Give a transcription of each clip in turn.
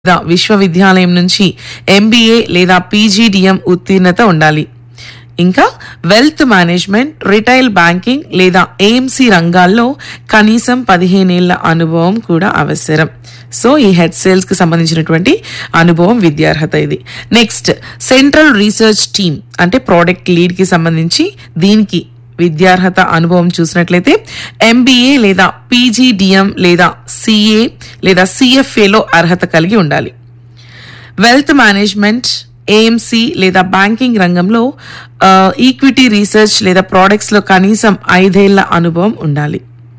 లేదా విశ్వవిద్యాలయం నుంచి ఎంబీఏ లేదా పీజీడీఎం ఉత్తీర్ణత ఉండాలి. ఇంకా వెల్త్ మేనేజ్మెంట్, రిటైల్ బ్యాంకింగ్ లేదా ఏఎంసీ రంగాల్లో కనీసం 15 ఏళ్ల అనుభవం కూడా అవసరం. సో ఈ హెడ్ సేల్స్ కి సంబంధించినటువంటి అనుభవం విద్యార్హత ఇది. నెక్స్ట్ సెంట్రల్ రీసెర్చ్ టీమ్ అంటే ప్రోడక్ట్ లీడ్ కి సంబంధించి దీనికి విద్యార్హత అనుభవం చూసినట్లయితే ఎంబీఏ లేదా పీజీడీఎం లేదా సిఏ లేదా సిఎఫ్ఏలో అర్హత కలిగి ఉండాలి. వెల్త్ మేనేజ్మెంట్, ఏఎంసీ లేదా బ్యాంకింగ్ రంగంలో ఈక్విటీ రీసెర్చ్ లేదా ప్రోడక్ట్స్ లో కనీసం 5 ఏళ్ల అనుభవం ఉండాలి.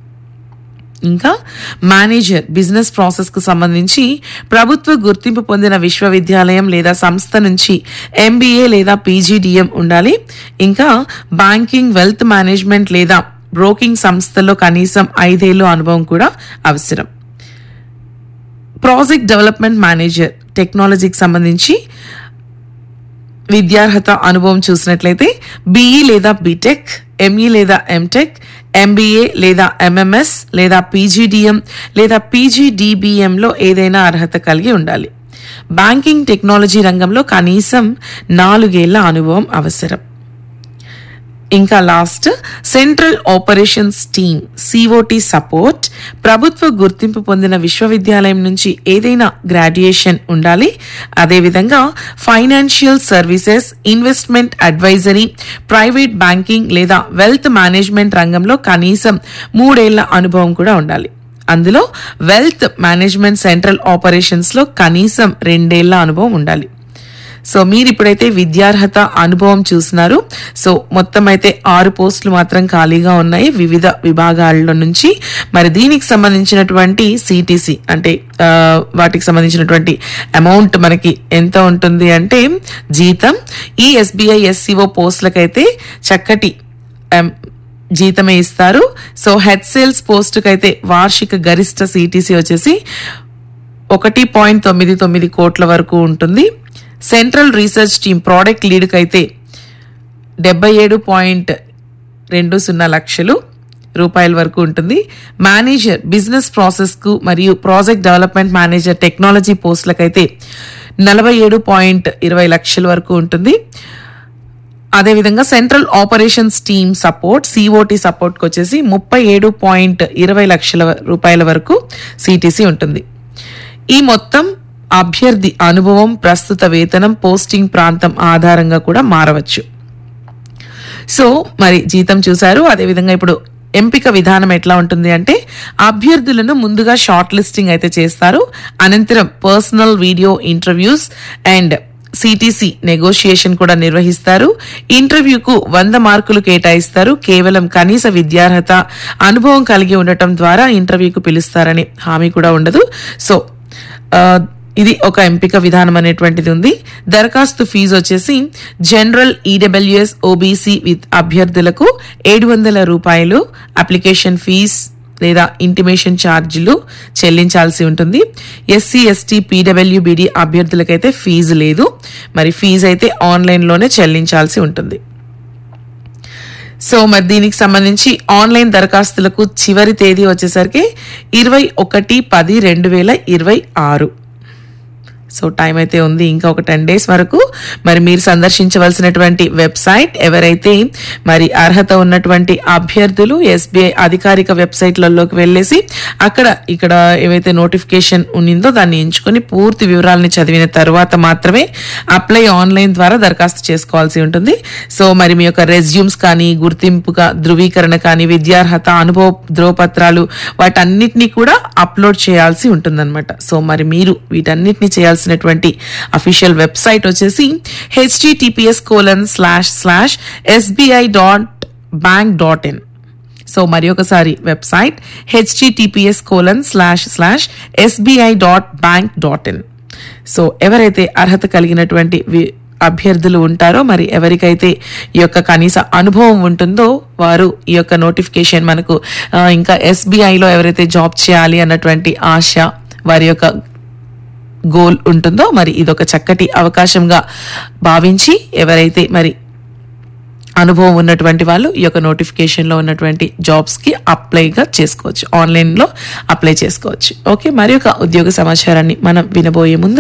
ఇంకా మేనేజర్, బిజినెస్ ప్రాసెస్ కు సంబంధించి ప్రభుత్వ గుర్తింపు పొందిన విశ్వవిద్యాలయం లేదా సంస్థ నుంచి ఎంబీఏ లేదా పీజీడీఎం ఉండాలి. ఇంకా బ్యాంకింగ్, వెల్త్ మేనేజ్మెంట్ లేదా బ్రోకింగ్ సంస్థల్లో కనీసం 5 ఏళ్ల అనుభవం కూడా అవసరం. ప్రాజెక్ట్ డెవలప్మెంట్ మేనేజర్, టెక్నాలజీకి సంబంధించి విద్యార్హత అనుభవం చూసినట్లయితే బీఈ లేదా బీటెక్, ఎంఈ లేదా ఎంటెక్, ఎంబీఏ లేదా ఎంఎంఎస్ లేదా పీజీడీఎం లేదా పీజీడీబీఎంలో ఏదైనా అర్హత కలిగి ఉండాలి. బ్యాంకింగ్, టెక్నాలజీ రంగంలో కనీసం 4 ఏళ్ల అనుభవం అవసరం. ఇంకా last central operations team సిఓటి support, ప్రభుత్వ గుర్తింపు పొందిన విశ్వవిద్యాలయం నుంచి ఏదైనా గ్రాడ్యుయేషన్ ఉండాలి. అదేవిధంగా financial services, investment advisory, private banking లేదా వెల్త్ మేనేజ్మెంట్ రంగంలో కనీసం 3 ఏళ్ల అనుభవం కూడా ఉండాలి. అందులో వెల్త్ మేనేజ్మెంట్, సెంట్రల్ ఆపరేషన్స్ లో కనీసం 2 ఏళ్ల అనుభవం ఉండాలి. సో మీరు ఇప్పుడైతే విద్యార్హత అనుభవం చూస్తున్నారు. సో మొత్తం అయితే 6 పోస్టులు మాత్రం ఖాళీగా ఉన్నాయి వివిధ విభాగాల నుంచి. మరి దీనికి సంబంధించినటువంటి సిటిసి అంటే వాటికి సంబంధించినటువంటి అమౌంట్ మనకి ఎంత ఉంటుంది అంటే జీతం ఈ ఎస్బీఐ ఎస్సీఓ పోస్టులకైతే చక్కటి జీతమే ఇస్తారు. సో హెడ్ సేల్స్ పోస్టుకు అయితే వార్షిక గరిష్ట సిటిసి వచ్చేసి 1.99 కోట్ల వరకు ఉంటుంది. Central research team product lead కి అయితే 77.20 లక్షలు రూపాయల వరకు ఉంటుంది. మేనేజర్, బిజినెస్ ప్రాసెస్ కు మరియు ప్రాజెక్ట్ డెవలప్మెంట్ మేనేజర్, టెక్నాలజీ పోస్టులకైతే 47.20 లక్షల వరకు ఉంటుంది. అదేవిధంగా central operations team support సిఓటి support కు వచ్చేసి 37.20 లక్షల రూపాయల వరకు సిటిసి ఉంటుంది. ఈ మొత్తం అభ్యర్థి అనుభవం, ప్రస్తుత వేతనం, పోస్టింగ్ ప్రాంతం ఆధారంగా కూడా మారవచ్చు. సో మరి జీతం చూశారు. అదేవిధంగా ఇప్పుడు ఎంపిక విధానం ఎట్లా ఉంటుంది అంటే అభ్యర్థులను ముందుగా షార్ట్ లిస్టింగ్ అయితే చేస్తారు. అనంతరం personal video interviews and CTC negotiation కూడా నిర్వహిస్తారు. ఇంటర్వ్యూకు 100 మార్కులు కేటాయిస్తారు. కేవలం కనీస విద్యార్హత అనుభవం కలిగి ఉండటం ద్వారా ఇంటర్వ్యూకు పిలుస్తారని హామీ కూడా ఉండదు. సో ఇది ఒక ఎంపిక విధానం అనేటువంటిది ఉంది. దరఖాస్తు ఫీజు వచ్చేసి జనరల్, ఈడబ్ల్యూఎస్, ఓబీసీ విత్ అభ్యర్థులకు 700 రూపాయలు అప్లికేషన్ ఫీజ్ లేదా ఇంటిమేషన్ ఛార్జీలు చెల్లించాల్సి ఉంటుంది. ఎస్సీ, ఎస్టీ, పీడబ్ల్యూబీడీ అభ్యర్థులకైతే ఫీజు లేదు. మరి ఫీజు అయితే ఆన్లైన్ లోనే చెల్లించాల్సి ఉంటుంది. సో మరి దీనికి సంబంధించి ఆన్లైన్ దరఖాస్తులకు చివరి తేదీ వచ్చేసరికి 21/10/2026. సో టైం అయితే ఉంది, ఇంకా ఒక 10 డేస్ వరకు. మరి మీరు సందర్శించవలసినటువంటి వెబ్సైట్, ఎవరైతే మరి అర్హత ఉన్నటువంటి అభ్యర్థులు ఎస్బీఐ అధికారిక వెబ్సైట్లలోకి వెళ్ళేసి ఇక్కడ ఏవైతే నోటిఫికేషన్ ఉన్నిందో దాన్ని ఎంచుకొని పూర్తి వివరాలని చదివిన తర్వాత మాత్రమే అప్లై ఆన్లైన్ ద్వారా దరఖాస్తు చేసుకోవాల్సి ఉంటుంది. సో మరి మీ యొక్క రెజ్యూమ్స్ కానీ, గుర్తింపుగా ధృవీకరణ కానీ, విద్యార్హత, అనుభవ ధ్రువపత్రాలు వాటన్నిటినీ కూడా అప్లోడ్ చేయాల్సి ఉంటుందన్నమాట. సో మరి మీరు వీటన్నిటిని చేయాల్సినటువంటి అఫీషియల్ వెబ్సైట్ వచ్చేసి https://sbi.bank.in. సో మరి ఒకసారి వెబ్సైట్ https://sbi.bank.in. సో ఎవరైతే అర్హత కలిగినటువంటి అభ్యర్థులు ఉంటారో, మరి ఎవరికైతే ఈ యొక్క కనీస అనుభవం ఉంటుందో వారు ఈ యొక్క నోటిఫికేషన్ మనకు ఇంకా ఎస్బీఐలో ఎవరైతే జాబ్ చేయాలి అన్నటువంటి ఆశ, వారి యొక్క గోల్ ఉంటుందో మరి ఇదొక చక్కటి అవకాశంగా భావించి ఎవరైతే మరి అనుభవం ఉన్నటువంటి వాళ్ళు ఈ యొక్క నోటిఫికేషన్ లో ఉన్నటువంటి జాబ్స్ కి అప్లైగా చేసుకోవచ్చు, ఆన్లైన్ లో అప్లై చేసుకోవచ్చు. ఓకే, మరి ఒక ఉద్యోగ సమాచారాన్ని మనం వినబోయే ముందు